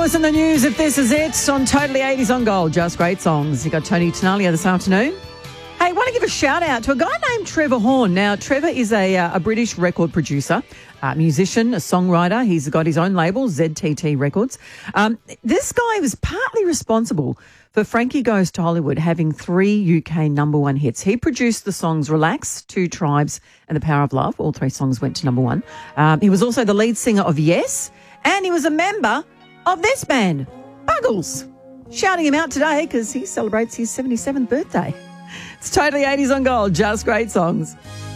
Lewis in the news, if this is it, on Totally 80s on Gold. Just great songs. You got Tony Tenalia this afternoon. Hey, I want to give a shout out to a guy named Trevor Horn. Now, Trevor is a British record producer, musician, a songwriter. He's got his own label, ZTT Records. This guy was partly responsible for Frankie Goes to Hollywood having 3 UK number one hits. He produced the songs Relax, Two Tribes and The Power of Love. All 3 songs went to number one. He was also the lead singer of Yes, and he was a member of this band, Buggles. Shouting him out today because he celebrates his 77th birthday. It's Totally 80s on Gold, just great songs.